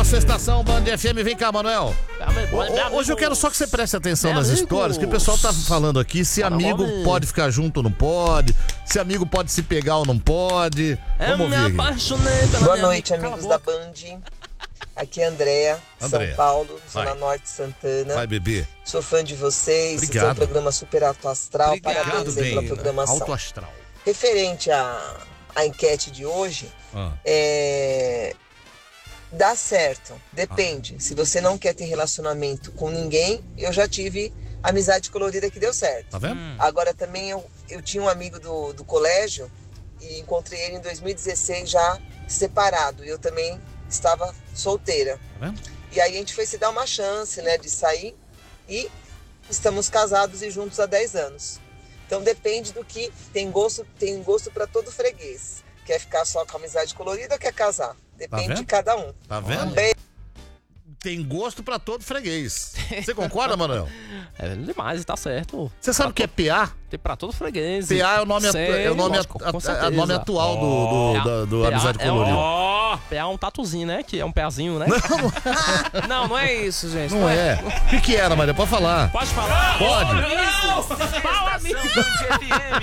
sua estação Band FM. Vem cá, Manuel. Hoje eu quero só que você preste atenção nas histórias, que o pessoal tá falando aqui se amigo pode ficar junto ou não pode, se amigo pode se pegar ou não pode. Vamos ouvir. Boa noite, amigos da Band. Aqui é Andréa, São Paulo, Zona Norte de Santana. Vai, bebê. Sou fã de vocês. Obrigado. Vocês têm um programa super alto astral. Obrigado, Parabéns aí pela programação. Alto astral. Referente à enquete de hoje, dá certo. Depende. Se você não quer ter relacionamento com ninguém, eu já tive amizade colorida que deu certo. Tá vendo? Agora também eu tinha um amigo do colégio e encontrei ele em 2016 já separado. E eu também estava solteira. Tá vendo? E aí a gente foi se dar uma chance, né, de sair, e estamos casados e juntos há 10 anos. Então depende do que tem gosto para todo freguês. Quer ficar só com amizade colorida ou quer casar? Depende de cada um. Tá vendo? Tem gosto pra todo freguês. Você concorda, Manuel? É demais, tá certo. Você sabe o que é PA? Tem pra todo freguês. PA é o nome, nome atual do Amizade Colorida. PA é um tatuzinho, né? Que é um pezinho, né? Não é isso, gente. Não é. O que era, Maria? Pode falar. Pode falar? Pode. Fala, amigo.